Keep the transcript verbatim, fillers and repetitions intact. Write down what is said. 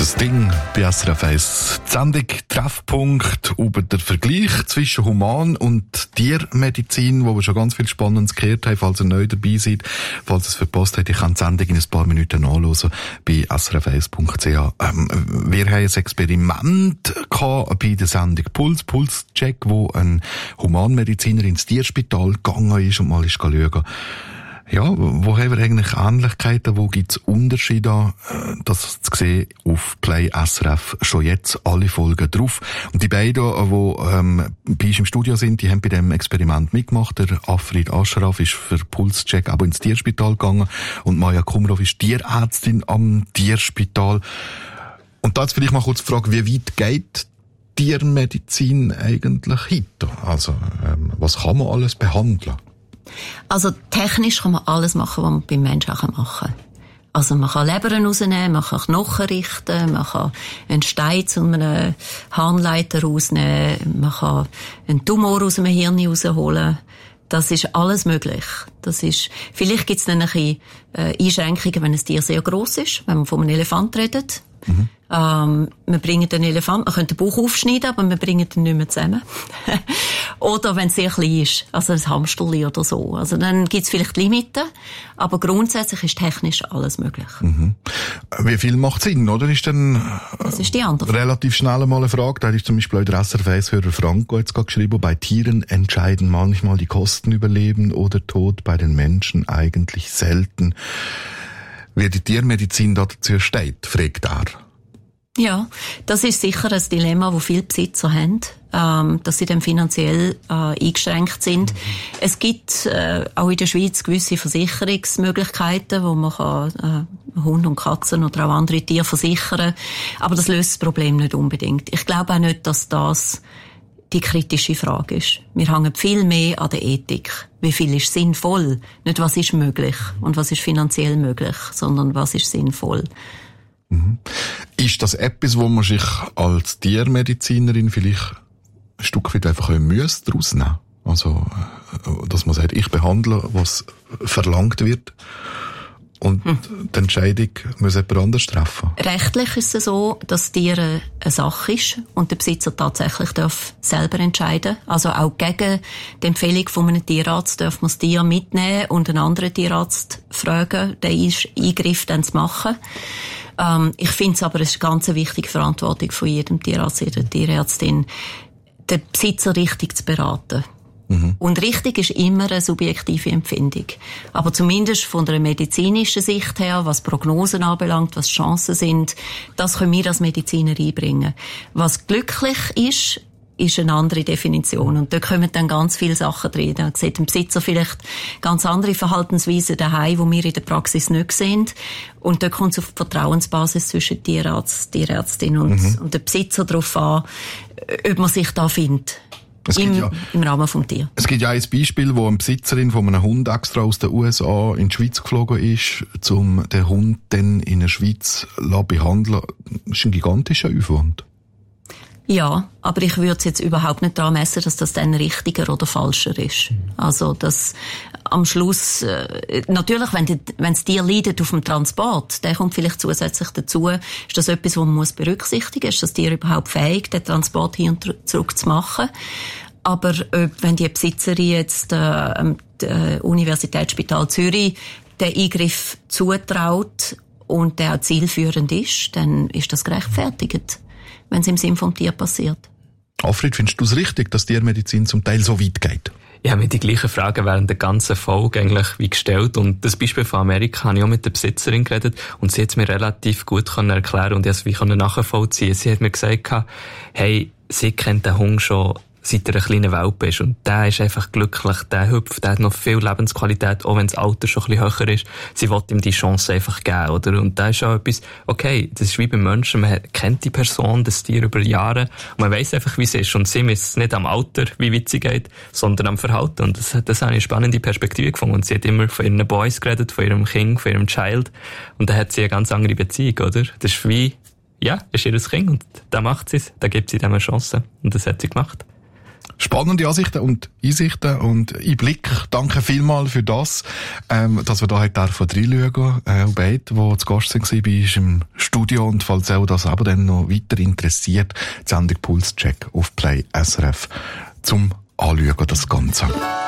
Sting bei S R F eins. Die Sendung Treffpunkt über den Vergleich zwischen Human- und Tiermedizin, wo wir schon ganz viel Spannendes gehört haben. Falls ihr neu dabei seid, falls ihr es verpasst habt, ich kann die Sendung in ein paar Minuten nachhören bei s r f eins punkt c h. Ähm, wir haben ein Experiment gehabt bei der Sendung Puls, Pulscheck, wo ein Humanmediziner ins Tierspital gegangen ist und mal ist schauen, ja, wo haben wir eigentlich Ähnlichkeiten, wo gibt es Unterschiede, das zu sehen auf Play S R F schon jetzt alle Folgen drauf. Und die beiden, die ähm, bei uns im Studio sind, die haben bei dem Experiment mitgemacht. Der Afrid Ashraf ist für Pulscheck aber ins Tierspital gegangen und Maja Kumrov ist Tierärztin am Tierspital. Und da jetzt vielleicht mal kurz die Frage, wie weit geht Tiermedizin eigentlich heute? Also, ähm, was kann man alles behandeln? Also technisch kann man alles machen, was man beim Menschen auch machen kann. Also man kann Lebern rausnehmen, man kann Knochen richten, man kann einen Stein zu einem Harnleiter rausnehmen, man kann einen Tumor aus dem Hirn rausholen. Das ist alles möglich. Das ist, vielleicht gibt es dann ein bisschen äh, Einschränkungen, wenn ein Tier sehr gross ist, wenn man von einem Elefant redet. Mhm. Ähm, wir bringen den Elefant, man könnte den Bauch aufschneiden, aber wir bringen den nicht mehr zusammen. Oder wenn es sehr klein ist, also ein Hamsterli oder so. Also dann gibt es vielleicht Limiten, aber grundsätzlich ist technisch alles möglich. Mhm. Wie viel macht Sinn, oder? Ist dann das ist die andere relativ schnell mal eine Frage. Da ist zum Beispiel auch der S R F eins-Hörer Franco jetzt gerade geschrieben, bei Tieren entscheiden manchmal die Kosten über Leben oder Tod, bei den Menschen eigentlich selten. Wie die Tiermedizin dazu steht, fragt er. Ja, das ist sicher ein Dilemma, das viele Besitzer haben, ähm, dass sie dann finanziell äh, eingeschränkt sind. Mhm. Es gibt äh, auch in der Schweiz gewisse Versicherungsmöglichkeiten, wo man kann, äh, Hunde und Katzen oder auch andere Tiere versichern, aber das löst das Problem nicht unbedingt. Ich glaube auch nicht, dass das die kritische Frage ist. Wir hängen viel mehr an der Ethik. Wie viel ist sinnvoll? Nicht, was ist möglich und was ist finanziell möglich, sondern was ist sinnvoll. Mhm. Ist das etwas, wo man sich als Tiermedizinerin vielleicht ein Stück weit einfach ein Mühe daraus nehmen? Also, dass man sagt, ich behandle, was verlangt wird, und hm. die Entscheidung muss jemand anders treffen? Rechtlich ist es so, dass Tiere eine Sache ist und der Besitzer tatsächlich darf selber entscheiden. Also auch gegen die Empfehlung von einem Tierarzt darf man das Tier mitnehmen und einen anderen Tierarzt fragen, den Eingriff dann zu machen. Ähm, ich finde es aber, es ist eine ganz wichtige Verantwortung von jedem Tierarzt, jeder Tierärztin, den Besitzer richtig zu beraten. Mhm. Und richtig ist immer eine subjektive Empfindung. Aber zumindest von der medizinischen Sicht her, was Prognosen anbelangt, was Chancen sind, das können wir als Mediziner einbringen. Was glücklich ist, ist eine andere Definition. Und da kommen dann ganz viele Sachen drin. Da sieht ein Besitzer vielleicht ganz andere Verhaltensweisen daheim, die wir in der Praxis nicht sehen. Und da kommt es auf die Vertrauensbasis zwischen Tierarzt, Tierärztin und, mhm. und der Besitzer darauf an, ob man sich da findet. Im, ja, im Rahmen vom Tier. Es gibt ja ein Beispiel, wo eine Besitzerin von einem Hund extra aus den U S A in die Schweiz geflogen ist, um den Hund dann in der Schweiz zu behandeln. Das ist ein gigantischer Aufwand. Ja, aber ich würde es jetzt überhaupt nicht daran messen, dass das dann richtiger oder falscher ist. Also, dass am Schluss, äh, natürlich, wenn, die, wenn das Tier leidet auf dem Transport, der kommt vielleicht zusätzlich dazu, ist das etwas, was man muss berücksichtigen muss. Ist das Tier überhaupt fähig, den Transport hin und zurück zu machen? Aber äh, wenn die Besitzerin jetzt äh, am äh, Universitätsspital Zürich den Eingriff zutraut und der auch zielführend ist, dann ist das gerechtfertigt, wenn es im Sinn vom Tier passiert. Afrid, findest du es richtig, dass Tiermedizin zum Teil so weit geht? Ich habe mir die gleichen Fragen während der ganzen Folge eigentlich wie gestellt. Und das Beispiel von Amerika habe ich auch mit der Besitzerin geredet. Und sie hat es mir relativ gut erklären und ich konnte es wie nachvollziehen. Sie hat mir gesagt, hey, sie kennt den Hund schon, seit er ein kleiner Welpe ist. Und der ist einfach glücklich, der hüpft, der hat noch viel Lebensqualität, auch wenn das Alter schon ein bisschen höher ist. Sie will ihm die Chance einfach geben, oder? Und da ist auch etwas, okay, das ist wie beim Menschen, man kennt die Person, das Tier über Jahre, und man weiss einfach, wie es ist. Und sie misst nicht am Alter, wie weit sie geht, sondern am Verhalten. Und das, das habe ich eine spannende Perspektive gefunden. Und sie hat immer von ihren Boys geredet, von ihrem Kind, von ihrem Child. Und da hat sie eine ganz andere Beziehung, oder? Das ist wie, ja, ist ihr Kind, und da macht sie es, da gibt sie dem eine Chance. Und das hat sie gemacht. Spannende Ansichten und Einsichten und Einblick. Danke vielmals für das, ähm, dass wir da heute dürfen reinschauen. Äh, beide, die zu Gast waren bei uns im Studio. Und falls auch das aber dann noch weiter interessiert, die Sendung Pulscheck auf Play S R F zum Anschauen, das Ganze.